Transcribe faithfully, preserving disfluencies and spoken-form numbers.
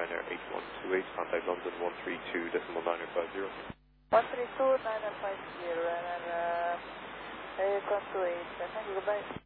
Ryanair eight one two eight, contact London one three two decimal nine five zero. one three two nine five zero, Ryanair uh, eight one two eight, thank you, goodbye.